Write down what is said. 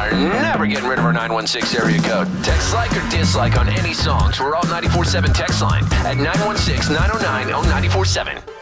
are never getting rid of our 916 area code. Text like or dislike on any songs. We're all 94.7 text line at 916-909-0947.